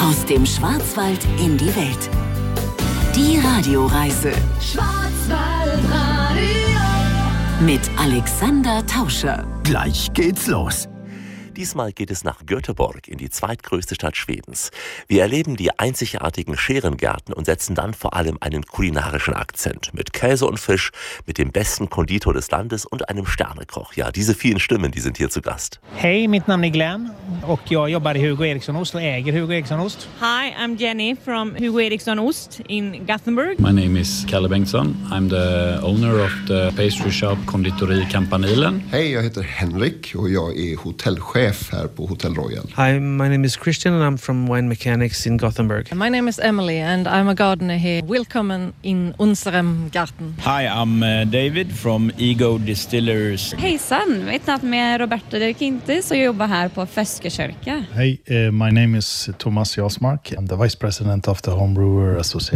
Aus dem Schwarzwald in die Welt. Die Radioreise Schwarzwaldradio mit Alexander Tauscher. Gleich geht's los. Diesmal geht es nach Göteborg, in die zweitgrößte Stadt Schwedens. Wir erleben die einzigartigen Scherengärten und setzen dann vor allem einen kulinarischen Akzent. Mit Käse und Fisch, mit dem besten Konditor des Landes und einem Sternekoch. Ja, diese vielen Stimmen, die sind hier zu Gast. Hej, mitt namn är Glenn och jag jobbar i Hugo Eriksson Ost och äger Hugo Eriksson Ost. Hi, I'm Jenny from Hugo Eriksson Ost in Gothenburg. My name is Kalle Bengtsson. I'm the owner of the pastry shop Konditori Campanilen. Hej, jag heter Henrik och jag är hotellchef här på Hotel Royal. Hi, my name is Christian and I'm from Wine Mechanics in Gothenburg. My name is Emily and I'm a gardener here. Willkommen in unserem Garten. Hi, I'm David from Ego Distillers. Hejsan, mitt namn är Roberto Del Quintis och jag jobbar här på Feskekörka. Hey, my name is Thomas Jasmark. I'm the vice president of the Home Brewer Association.